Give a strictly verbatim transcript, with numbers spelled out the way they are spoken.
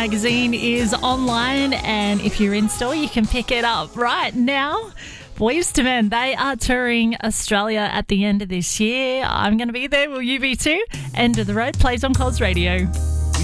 magazine is online, and if you're in store, you can pick it up right now. Boyz two Men, they are touring Australia at the end of this year. I'm going to be there. Will you be too? End of the Road plays on Coles Radio.